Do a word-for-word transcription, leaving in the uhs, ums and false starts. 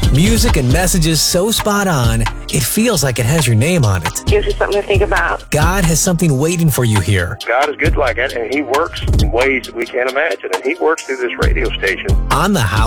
Music and messages so spot on, it feels like it has your name on it. Gives you something to think about. God has something waiting for you here. God is good like that, and He works in ways that we can't imagine, and He works through this radio station. On the House